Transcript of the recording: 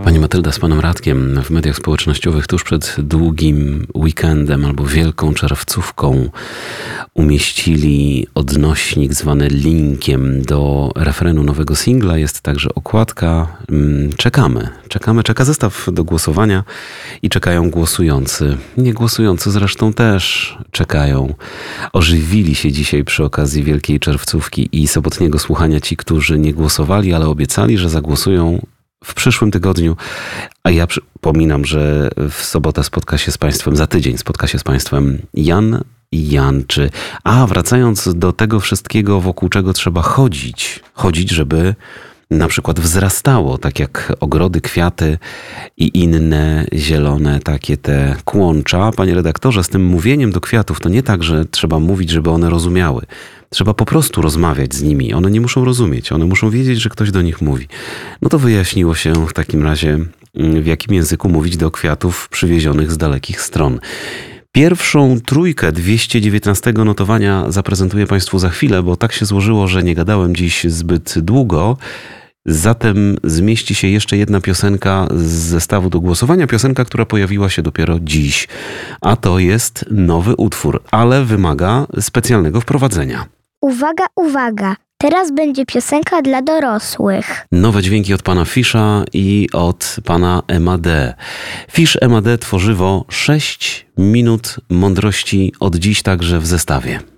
Pani Matylda z panem Radkiem w mediach społecznościowych tuż przed długim weekendem albo wielką czerwcówką umieścili odnośnik zwany linkiem do refrenu nowego singla. Jest także okładka. Czeka zestaw do głosowania i czekają głosujący. Nie głosujący zresztą też czekają. Ożywili się dzisiaj przy okazji wielkiej czerwcówki i sobotniego słuchania ci, którzy nie głosowali, ale obiecali, że zagłosują w przyszłym tygodniu, a ja przypominam, że w sobotę za tydzień spotka się z Państwem Jan Janczy. A wracając do tego wszystkiego, wokół czego trzeba chodzić, żeby na przykład wzrastało, tak jak ogrody, kwiaty i inne zielone takie te kłącza. Panie redaktorze, z tym mówieniem do kwiatów to nie tak, że trzeba mówić, żeby one rozumiały. Trzeba po prostu rozmawiać z nimi. One nie muszą rozumieć. One muszą wiedzieć, że ktoś do nich mówi. No to wyjaśniło się w takim razie, w jakim języku mówić do kwiatów przywiezionych z dalekich stron. Pierwszą trójkę 219 notowania zaprezentuję Państwu za chwilę, bo tak się złożyło, że nie gadałem dziś zbyt długo. Zatem zmieści się jeszcze jedna piosenka z zestawu do głosowania. Piosenka, która pojawiła się dopiero dziś. A to jest nowy utwór, ale wymaga specjalnego wprowadzenia. Uwaga, uwaga! Teraz będzie piosenka dla dorosłych. Nowe dźwięki od pana Fisza i od pana M.A.D. Fisz M.A.D. tworzywo 6 minut mądrości od dziś także w zestawie.